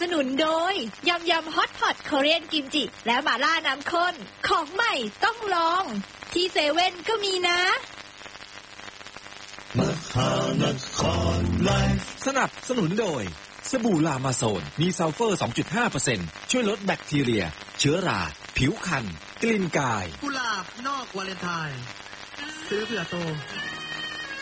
สนุนโดยยำยำฮอตพอตคอเรียนกิมจิและหม่าล่าน้ำข้นของใหม่ต้องลองที่เซเว่นก็มีนะสนับสนุนโดยสบู่ลามาโซนมีซัลเฟอร์ 2.5% ช่วยลดแบคทีเรียเชื้อราผิวคันกลิ่นกายกุหลาบนอกวาเลนไทน์ซื้อเผื่อโต